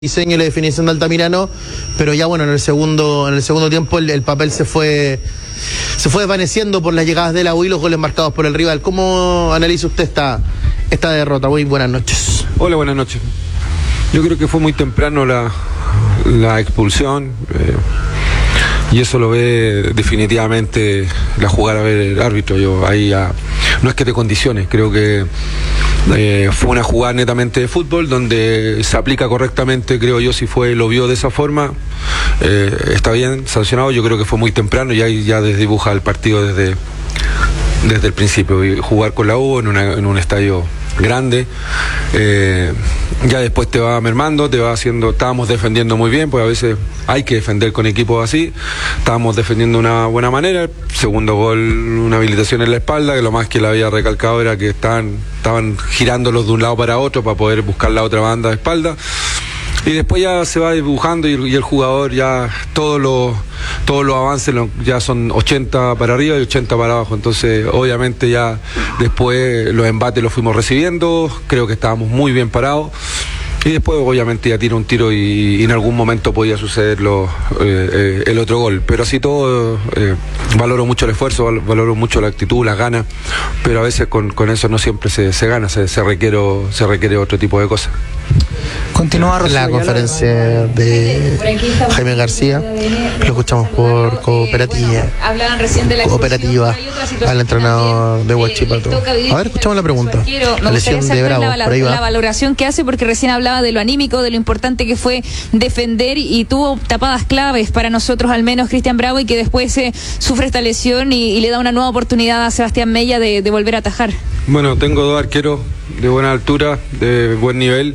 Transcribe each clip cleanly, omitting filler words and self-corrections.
diseño y la definición de Altamirano, pero ya bueno, en el segundo tiempo el papel se fue desvaneciendo por las llegadas de la U y los goles marcados por el rival. ¿Cómo analiza usted esta derrota? Muy buenas noches. Hola, buenas noches. Yo creo que fue muy temprano la expulsión, y eso lo ve definitivamente la jugada del árbitro. No es que te condiciones, creo que fue una jugada netamente de fútbol donde se aplica correctamente, creo yo. Si lo vio de esa forma, está bien sancionado. Yo creo que fue muy temprano y ahí ya desdibuja el partido desde el principio. Y jugar con la U en un estadio grande, ya después te va mermando, estábamos defendiendo muy bien, pues a veces hay que defender con equipos así. Estábamos defendiendo de una buena manera. El segundo gol, una habilitación en la espalda, que lo más que le había recalcado era que estaban girándolos de un lado para otro para poder buscar la otra banda de espalda. Y después ya se va dibujando y el jugador ya todos los avances ya son 80 para arriba y 80 para abajo. Entonces obviamente ya después los embates los fuimos recibiendo, creo que estábamos muy bien parados. Y después obviamente ya tira un tiro y en algún momento podía suceder el otro gol. Pero así todo, valoro mucho el esfuerzo, valoro mucho la actitud, las ganas, pero a veces con eso no siempre se gana, se requiere otro tipo de cosas. Continúa la conferencia de Jaime García, lo escuchamos por Cooperativa. Hablaban recién de la Cooperativa al entrenador de Huachipato. A ver, escuchamos la pregunta. La lesión de Bravo, la valoración que hace, porque recién hablaba de lo anímico, de lo importante que fue defender, y tuvo tapadas claves para nosotros, al menos Cristian Bravo, y que después sufre esta lesión y le da una nueva oportunidad a Sebastián Mella de volver a atajar. Bueno, tengo dos arqueros de buena altura, de buen nivel.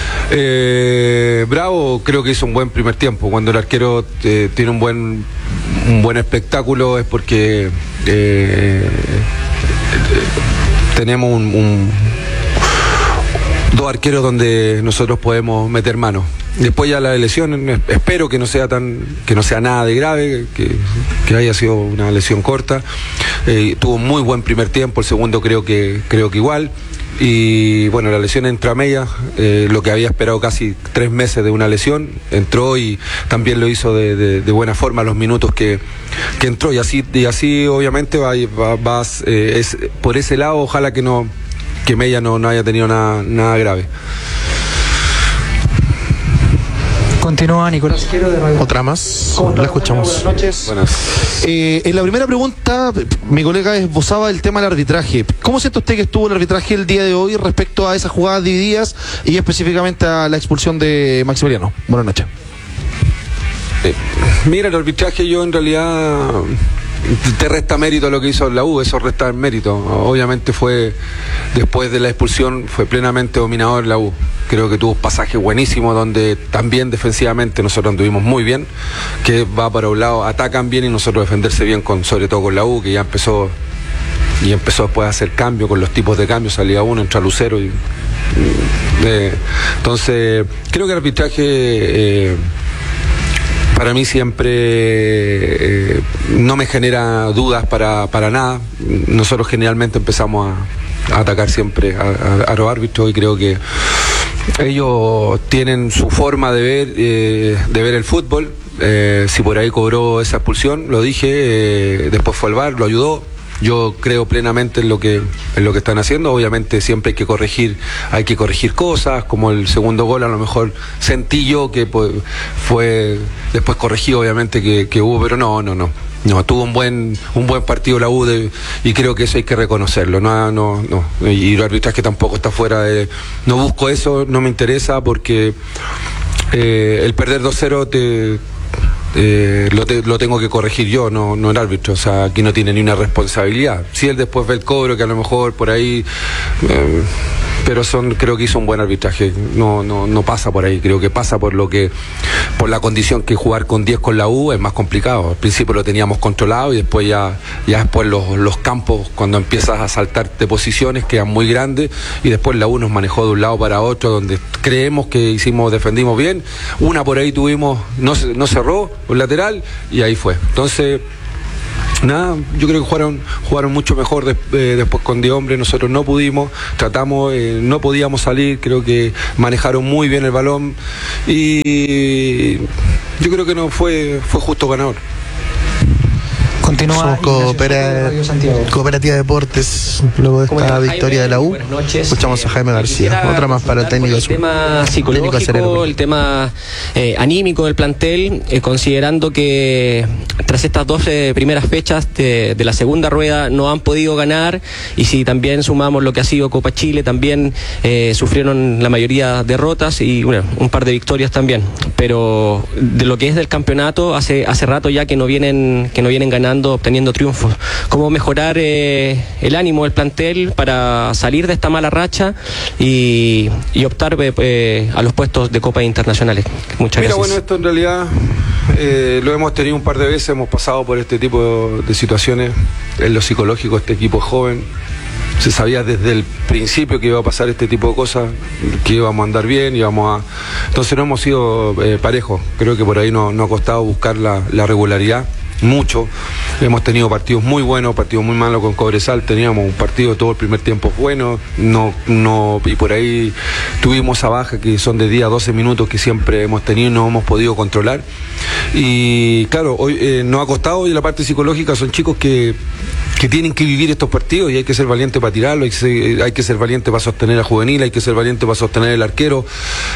Bravo creo que hizo un buen primer tiempo. Cuando el arquero tiene un buen espectáculo es porque tenemos dos arqueros donde nosotros podemos meter mano. Después ya la lesión, espero que no sea nada de grave, que haya sido una lesión corta. Tuvo un muy buen primer tiempo, el segundo creo que igual. Y bueno, la lesión entra a Mella, lo que había esperado casi 3 meses de una lesión, entró y también lo hizo de buena forma los minutos que entró, y así obviamente es por ese lado. Ojalá que Mella no haya tenido nada grave. Continúa Nicolás Quero de Radio. Otra más, la escuchamos. Buenas noches. Buenas. En la primera pregunta, mi colega esbozaba el tema del arbitraje. ¿Cómo siente usted que estuvo el arbitraje el día de hoy respecto a esas jugadas divididas y específicamente a la expulsión de Maximiliano? Buenas noches. Mira, el arbitraje, yo en realidad te resta mérito a lo que hizo la U, eso resta mérito. Obviamente después de la expulsión fue plenamente dominador la U. Creo que tuvo un pasaje buenísimo donde también defensivamente nosotros anduvimos muy bien, que va para un lado, atacan bien y nosotros defenderse bien, sobre todo con la U, que ya empezó después a hacer cambio con los tipos de cambios, salía uno, entra Lucero entonces creo que el arbitraje para mí siempre no me genera dudas para nada. Nosotros generalmente empezamos a atacar siempre a los árbitros, y creo que ellos tienen su forma de ver el fútbol. Si por ahí cobró esa expulsión, lo dije, después fue al VAR, lo ayudó. Yo creo plenamente en lo que están haciendo. Obviamente siempre hay que corregir cosas, como el segundo gol a lo mejor sentí yo que fue después corregido, obviamente que hubo, pero no, tuvo un buen partido la U y creo que eso hay que reconocerlo. No. Y el arbitraje tampoco está fuera de. No busco eso, no me interesa, porque el perder 2-0 lo tengo que corregir yo, no el árbitro. O sea, aquí no tiene ni una responsabilidad. Si él después ve el cobro, que a lo mejor por ahí, pero creo que hizo un buen arbitraje. No pasa por ahí. Creo que pasa por la condición que jugar con 10 con la U es más complicado. Al principio lo teníamos controlado y después ya después los campos, cuando empiezas a saltarte posiciones, quedan muy grandes, y después la U nos manejó de un lado para otro, donde creemos que defendimos bien. Una por ahí tuvimos, no cerró, un lateral, y ahí fue. Entonces Nada, yo creo que jugaron mucho mejor después con 10 hombres. Nosotros no pudimos, tratamos, no podíamos salir. Creo que manejaron muy bien el balón y yo creo que no fue justo ganador. Continúa Cooperativa Deportes, luego de esta victoria de la U. Buenas noches. Escuchamos a Jaime García, otra más para el técnico. El tema psicológico, el tema anímico del plantel, considerando que tras estas 12 primeras fechas de la segunda rueda no han podido ganar, y si también sumamos lo que ha sido Copa Chile, también sufrieron la mayoría derrotas y bueno, un par de victorias también, pero de lo que es del campeonato hace rato ya que no vienen ganando, obteniendo triunfos. ¿Cómo mejorar el ánimo del plantel para salir de esta mala racha y optar a los puestos de Copas Internacionales? Muchas gracias. Bueno, esto en realidad lo hemos tenido un par de veces, hemos pasado por este tipo de situaciones. En lo psicológico, este equipo es joven, se sabía desde el principio que iba a pasar este tipo de cosas, que íbamos a andar bien, entonces no hemos sido parejos. Creo que por ahí nos ha costado buscar la regularidad mucho. Hemos tenido partidos muy buenos, partidos muy malos con Cobresal. Teníamos un partido todo el primer tiempo bueno, y por ahí tuvimos esa baja que son de 10 a 12 minutos que siempre hemos tenido y no hemos podido controlar. Y claro, hoy nos ha costado, y la parte psicológica son chicos que tienen que vivir estos partidos y hay que ser valiente para tirarlo, hay que ser valiente para sostener a juvenil, hay que ser valiente para sostener el arquero.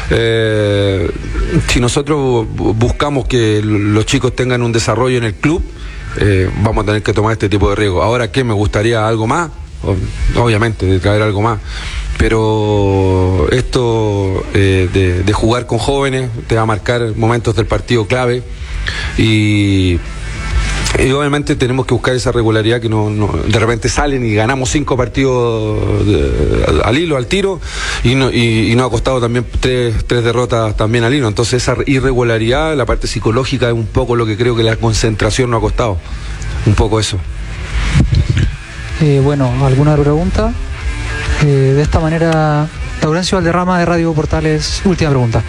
Si nosotros buscamos que los chicos tengan un desarrollo en el club, vamos a tener que tomar este tipo de riesgo. Ahora, ¿qué me gustaría? ¿Algo más? Obviamente, de traer algo más. Pero esto de jugar con jóvenes te va a marcar momentos del partido clave y obviamente tenemos que buscar esa regularidad, que no de repente salen y ganamos 5 partidos al hilo, al tiro, y nos ha costado también tres derrotas también al hilo. Entonces esa irregularidad, la parte psicológica, es un poco lo que creo que la concentración nos ha costado, un poco eso. Bueno, ¿alguna pregunta? De esta manera, Laurencio Valderrama de Radio Portales, última pregunta.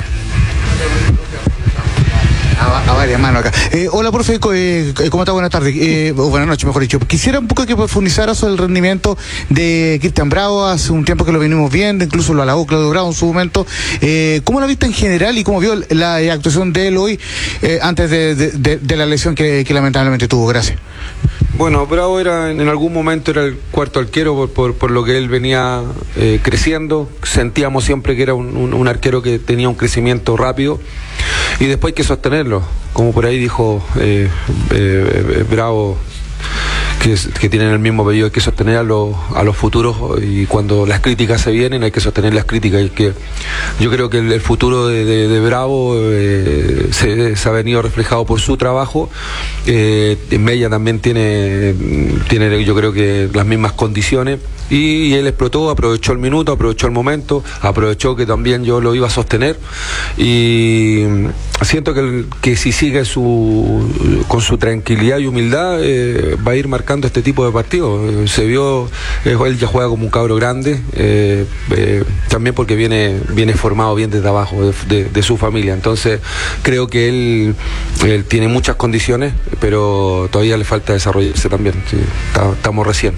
A varias manos acá. Hola, profe, ¿cómo está? Buenas tardes. Buenas noches, mejor dicho. Quisiera un poco que profundizara sobre el rendimiento de Cristian Bravo. Hace un tiempo que lo venimos viendo, incluso lo alabó Claudio Bravo en su momento. ¿Cómo la viste en general y cómo vio la actuación de él hoy antes de la lesión que lamentablemente tuvo? Gracias. Bueno, Bravo en algún momento era el cuarto arquero por lo que él venía creciendo. Sentíamos siempre que era un arquero que tenía un crecimiento rápido y después hay que sostenerlo, como por ahí dijo Bravo, que tienen el mismo apellido. Hay que sostener a los futuros, y cuando las críticas se vienen hay que sostener las críticas. Y que yo creo que el futuro de Bravo se ha venido reflejado por su trabajo. Mella también tiene yo creo que las mismas condiciones, y él explotó, aprovechó el minuto, aprovechó el momento, aprovechó que también yo lo iba a sostener, y siento que si sigue con su tranquilidad y humildad va a ir marcando este tipo de partidos. Se vio, él ya juega como un cabro grande, también porque viene formado bien desde abajo de su familia. Entonces creo que él tiene muchas condiciones, pero todavía le falta desarrollarse también. Sí, estamos recién.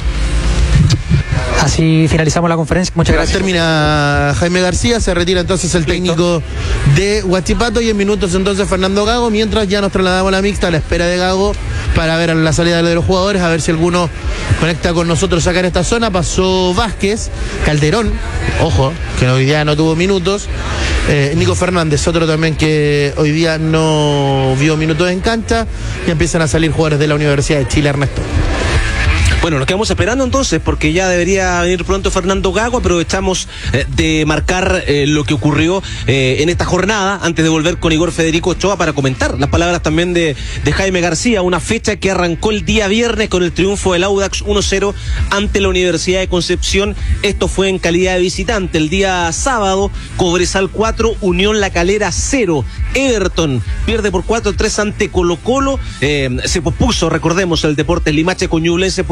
Así finalizamos la conferencia. Muchas gracias. Termina Jaime García, se retira entonces el técnico de Huachipato, y en minutos entonces Fernando Gago, mientras ya nos trasladamos a la mixta a la espera de Gago para ver la salida de los jugadores, a ver si alguno conecta con nosotros acá en esta zona. Pasó Vázquez, Calderón, ojo, que hoy día no tuvo minutos, Nico Fernández, otro también que hoy día no vio minutos en cancha, y empiezan a salir jugadores de la Universidad de Chile. Ernesto. Bueno, nos quedamos esperando entonces, porque ya debería venir pronto Fernando Gago. Aprovechamos de marcar lo que ocurrió en esta jornada, antes de volver con Igor Federico Ochoa para comentar las palabras también de Jaime García. Una fecha que arrancó el día viernes con el triunfo del Audax 1-0 ante la Universidad de Concepción. Esto fue en calidad de visitante. El día sábado, Cobresal 4, Unión La Calera 0. Everton pierde por 4-3 ante Colo-Colo. Se pospuso, recordemos, el Deportes Limache con Ñublense por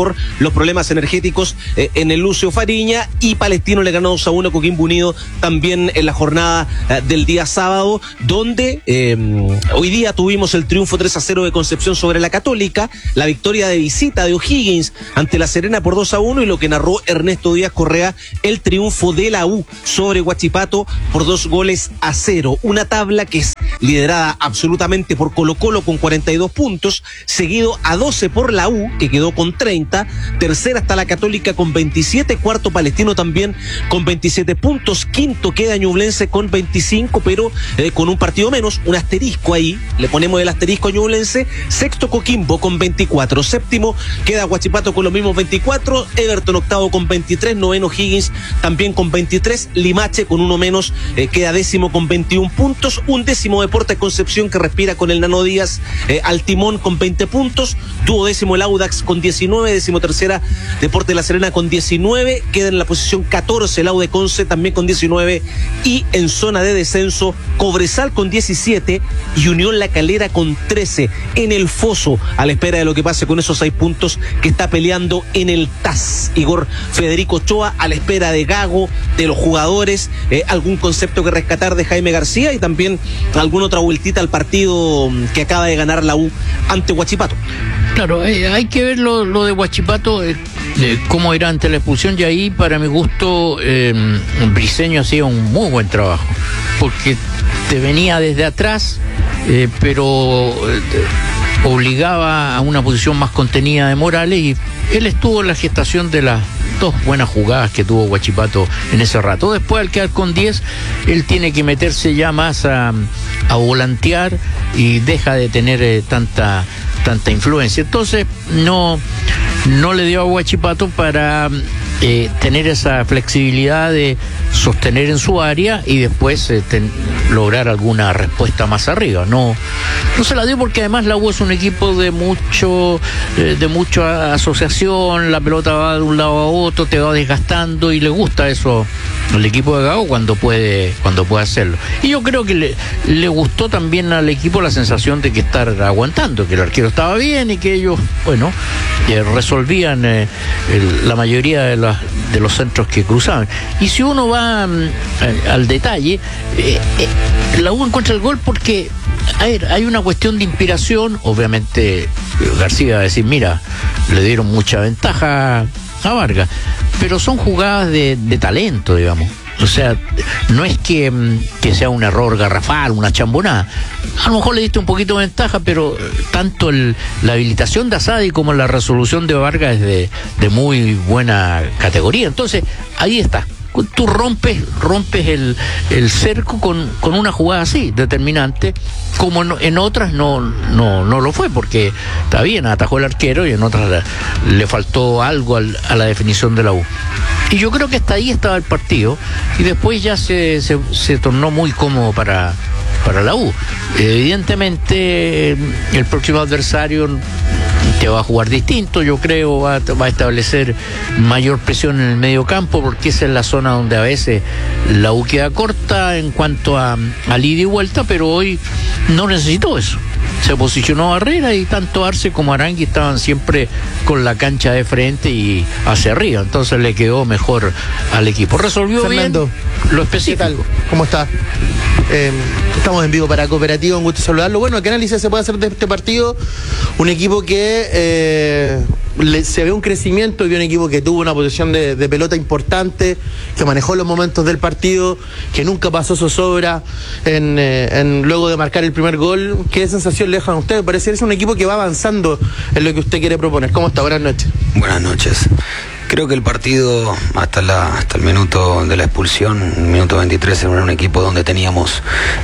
por los problemas energéticos en el Lucio Fariña, y Palestino le ganó 2-1 a Coquimbo Unido también en la jornada del día sábado, donde hoy día tuvimos el triunfo 3-0 de Concepción sobre la Católica, la victoria de visita de O'Higgins ante La Serena por 2-1, y lo que narró Ernesto Díaz Correa, el triunfo de la U sobre Huachipato por 2-0. Una tabla que es liderada absolutamente por Colo-Colo con 42 puntos, seguido a 12 por la U, que quedó con 30, tercera está la Católica con 27, cuarto Palestino también con 27 puntos, quinto queda Ñublense con 25, pero con un partido menos, un asterisco ahí, le ponemos el asterisco a Ñublense, sexto Coquimbo con 24, séptimo queda Huachipato con los mismos 24, Everton octavo con 23, noveno Higgins también con 23, Limache con uno menos queda décimo con 21 puntos, undécimo Deportes Concepción, que respira con el Nano Díaz al timón con 20 puntos, duodécimo el Audax con 19, décimo tercera Deportes La Serena con 19, queda en la posición 14 el Aude Conce también con 19, y en zona de descenso Cobresal con 17 y Unión La Calera con 13 en el foso, a la espera de lo que pase con esos 6 puntos que está peleando en el TAS. Igor Federico Ochoa, a la espera de Gago, de los jugadores, algún concepto que rescatar de Jaime García y también alguna otra vueltita al partido que acaba de ganar la U ante Huachipato. Claro, hay que ver lo de Huachipato, cómo era ante la expulsión, y ahí para mi gusto Briseño hacía un muy buen trabajo, porque te venía desde atrás, pero obligaba a una posición más contenida de Morales, y él estuvo en la gestación de las dos buenas jugadas que tuvo Huachipato en ese rato. Después, al quedar con 10, él tiene que meterse ya más a volantear y deja de tener tanta influencia. Entonces no le dio a Huachipato para tener esa flexibilidad de sostener en su área y después lograr alguna respuesta más arriba. No se la dio, porque además la U es un equipo de mucha asociación, la pelota va de un lado a otro, te va desgastando, y le gusta eso al equipo de Gago cuando puede hacerlo. Y yo creo que le gustó también al equipo la sensación de que estar aguantando, que el arquero estaba bien y que ellos, resolvían la mayoría de los centros que cruzaban. Y si uno va al detalle, la U encuentra el gol porque hay una cuestión de inspiración. Obviamente García va a decir, mira, le dieron mucha ventaja a Vargas, pero son jugadas de talento, digamos. O sea, no es que sea un error garrafal, una chambonada. A lo mejor le diste un poquito de ventaja, pero tanto la habilitación de Asadi como la resolución de Vargas es de muy buena categoría. Entonces, ahí está. Tú rompes el cerco con una jugada así, determinante, como en otras no lo fue, porque está bien, atajó el arquero, y en otras le faltó algo a la definición de la U. Y yo creo que hasta ahí estaba el partido, y después ya se tornó muy cómodo para la U. Evidentemente el próximo adversario te va a jugar distinto, yo creo, va a establecer mayor presión en el medio campo, porque esa es la zona donde a veces la U queda corta en cuanto a ida y vuelta, pero hoy no necesitó eso. Se posicionó Barrera, y tanto Arce como Arangui estaban siempre con la cancha de frente y hacia arriba, entonces le quedó mejor al equipo. Resolvió Fernando, bien lo específico. ¿Qué tal? ¿Cómo está? Estamos en vivo para Cooperativa, un gusto saludarlo. Bueno, ¿qué análisis se puede hacer de este partido? Un equipo que se ve un crecimiento, y un equipo que tuvo una posición de pelota importante, que manejó los momentos del partido, que nunca pasó zozobra luego de marcar el primer gol. ¿Qué sensación le dejan a ustedes? Parece que es un equipo que va avanzando en lo que usted quiere proponer. ¿Cómo está? Buenas noches. Buenas noches. Creo que el partido hasta el minuto de la expulsión, minuto 23, era un equipo donde teníamos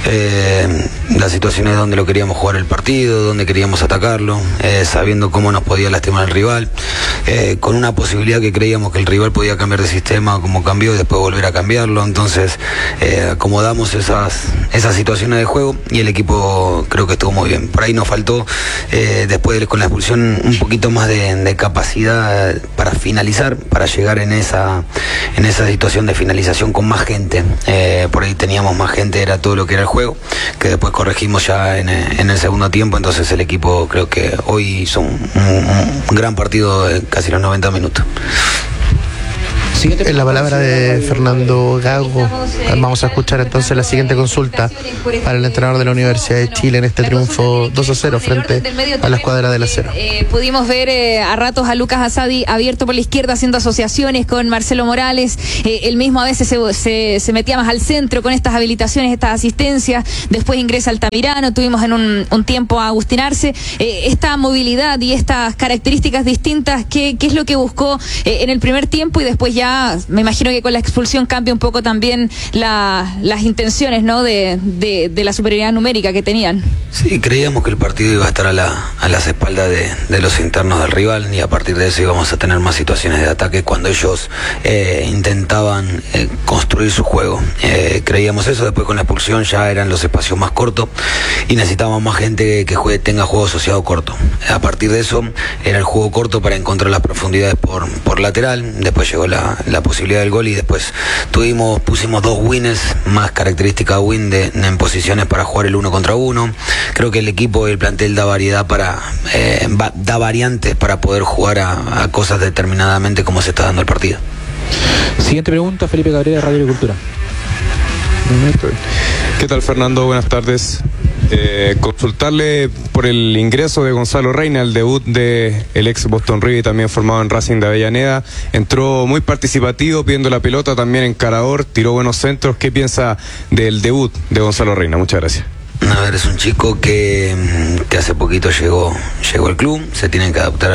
las situaciones donde lo queríamos jugar el partido, donde queríamos atacarlo, sabiendo cómo nos podía lastimar el rival, con una posibilidad que creíamos que el rival podía cambiar de sistema como cambió y después volver a cambiarlo. Entonces acomodamos esas situaciones de juego y el equipo creo que estuvo muy bien. Por ahí nos faltó, después con la expulsión, un poquito más de capacidad para finalizar, para llegar en esa situación de finalización con más gente. Por ahí teníamos más gente, era todo lo que era el juego, que después corregimos ya en el segundo tiempo. Entonces el equipo creo que hoy hizo un gran partido de casi los 90 minutos. En la palabra de Fernando Gago, vamos a escuchar entonces la siguiente consulta para el entrenador de la Universidad de Chile en este triunfo 2-0 frente a la escuadra del Acero. Pudimos ver a ratos a Lucas Asadi abierto por la izquierda haciendo asociaciones con Marcelo Morales. Él mismo a veces se metía más al centro con estas habilitaciones, estas asistencias. Después ingresa Altamirano, tuvimos en un tiempo a Agustín Arce. Esta movilidad y estas características distintas, ¿qué es lo que buscó en el primer tiempo? Y después ya me imagino que con la expulsión cambia un poco también las intenciones, ¿no? de la superioridad numérica que tenían. Sí, creíamos que el partido iba a estar a las espaldas de los internos del rival, y a partir de eso íbamos a tener más situaciones de ataque cuando ellos intentaban construir su juego. Creíamos eso. Después con la expulsión ya eran los espacios más cortos y necesitábamos más gente que tenga juego asociado corto. A partir de eso era el juego corto para encontrar las profundidades por lateral. Después llegó la posibilidad del gol y después pusimos 2 wins, más característica win en posiciones para jugar el 1 contra 1. Creo que el equipo y el plantel da variedad da variantes para poder jugar a cosas determinadamente como se está dando el partido. Siguiente pregunta, Felipe Cabrera, de Radio Agricultura. ¿Qué tal, Fernando? Buenas tardes. Consultarle por el ingreso de Gonzalo Reina, el debut de el ex Boston River, también formado en Racing de Avellaneda. Entró muy participativo, pidiendo la pelota, también encarador, tiró buenos centros. ¿Qué piensa del debut de Gonzalo Reina? Muchas gracias. A ver, es un chico que hace poquito llegó al club, se tiene que adaptar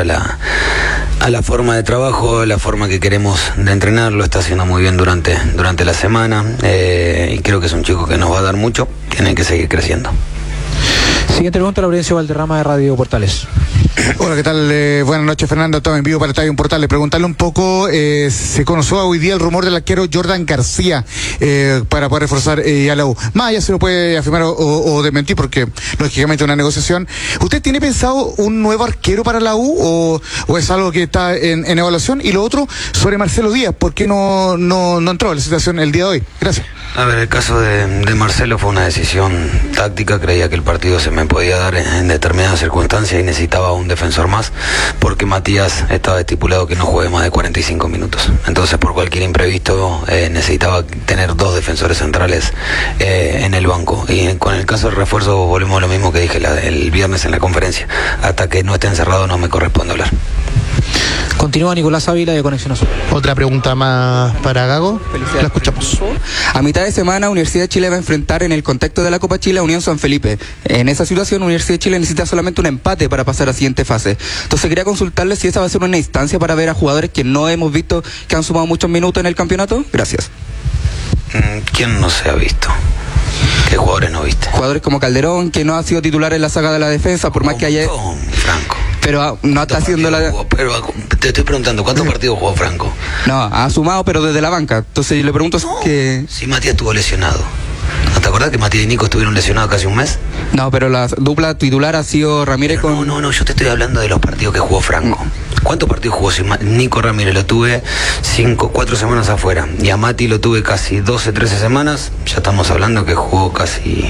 a la forma de trabajo, a la forma que queremos de entrenar. Lo está haciendo muy bien durante la semana, y creo que es un chico que nos va a dar mucho, tiene que seguir creciendo. Siguiente pregunta, Laurencio Valderrama, de Radio Portales. Hola, ¿qué tal? Buenas noches, Fernando. Estaba en vivo para Estadio Portales. Preguntarle un poco, se conoció hoy día el rumor del arquero Jordan García para poder reforzar a la U. Más allá se lo puede afirmar o desmentir, porque lógicamente es una negociación. ¿Usted tiene pensado un nuevo arquero para la U o es algo que está en evaluación? Y lo otro, sobre Marcelo Díaz, ¿por qué no entró en la situación el día de hoy? Gracias. A ver, el caso de Marcelo fue una decisión táctica. Creía que el partido se me podía dar en determinadas circunstancias y necesitaba un defensor más, porque Matías estaba estipulado que no juegue más de 45 minutos. Entonces, por cualquier imprevisto, necesitaba tener 2 defensores centrales en el banco. Y con el caso del refuerzo volvemos a lo mismo que dije el viernes en la conferencia. Hasta que no esté encerrado no me corresponde hablar. Continúa Nicolás Ávila, de Conexión Azul. Otra pregunta más para Gago. La escuchamos. A mitad de semana, Universidad de Chile va a enfrentar en el contexto de la Copa Chile a Unión San Felipe. En esa situación, Universidad de Chile necesita solamente un empate para pasar a la siguiente fase. Entonces quería consultarle si esa va a ser una instancia para ver a jugadores que no hemos visto que han sumado muchos minutos en el campeonato. Gracias. ¿Quién no se ha visto? ¿Qué jugadores no viste? Jugadores como Calderón, que no ha sido titular en la saga de la defensa, por más que haya... Franco. Pero no está haciendo la... Pero te estoy preguntando, ¿cuántos partidos jugó Franco? No, ha sumado, pero desde la banca. Entonces le pregunto que... Si Matías estuvo lesionado. ¿No te acordás que Matías y Nico estuvieron lesionados casi un mes? No, pero la dupla titular ha sido Ramírez con... No, yo te estoy hablando de los partidos que jugó Franco. ¿Cuántos partidos jugó Nico Ramírez? Lo tuve 4 semanas afuera. Y a Mati lo tuve casi 12, 13 semanas. Ya estamos hablando que jugó casi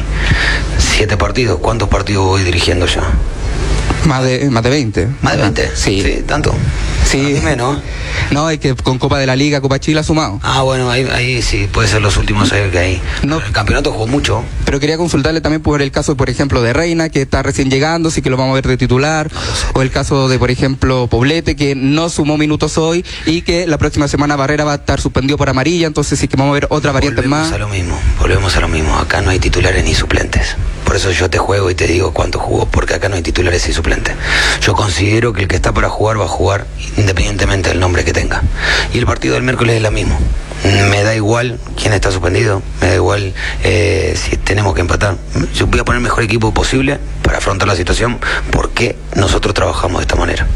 7 partidos. ¿Cuántos partidos voy dirigiendo ya? Más de 20. ¿Más de 20? Sí. ¿Tanto? Sí. Menos. No, es que con Copa de la Liga, Copa Chile ha sumado. Ah, bueno, ahí sí, puede ser los últimos años que hay. No. El campeonato jugó mucho. Pero quería consultarle también por el caso, por ejemplo, de Reina, que está recién llegando, sí que lo vamos a ver de titular. No sé. O el caso de, por ejemplo, Poblete, que no sumó minutos hoy y que la próxima semana Barrera va a estar suspendido por amarilla, entonces sí que vamos a ver otra variante más. Volvemos a lo mismo. Acá no hay titulares ni suplentes. Por eso yo te juego y te digo cuánto jugó, porque acá no hay titulares y suplentes. Yo considero que el que está para jugar va a jugar independientemente del nombre que tenga. Y el partido del miércoles es lo mismo. Me da igual quién está suspendido, me da igual si tenemos que empatar. Yo voy a poner el mejor equipo posible para afrontar la situación, porque nosotros trabajamos de esta manera.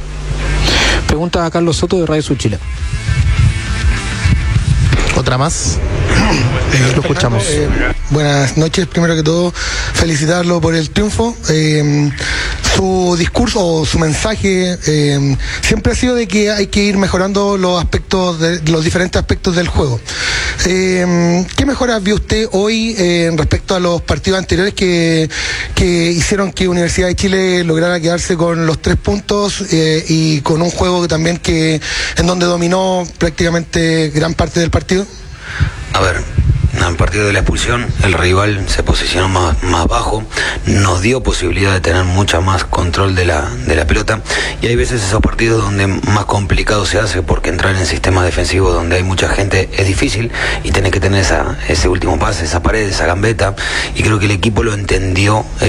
Pregunta a Carlos Soto, de Radio Sur Chile. ¿Otra más? Lo escuchamos. Buenas noches, primero que todo, felicitarlo por el triunfo. Su discurso o su mensaje siempre ha sido de que hay que ir mejorando los diferentes aspectos del juego. ¿Qué mejoras vio usted hoy respecto a los partidos anteriores que hicieron que Universidad de Chile lograra quedarse con los 3 puntos y con un juego también en donde dominó prácticamente gran parte del partido? A ver, en el partido de la expulsión, el rival se posicionó más bajo, nos dio posibilidad de tener mucha más control de la pelota, y hay veces esos partidos donde más complicado se hace, porque entrar en sistemas defensivos donde hay mucha gente es difícil, y tenés que tener ese último pase, esa pared, esa gambeta, y creo que el equipo lo entendió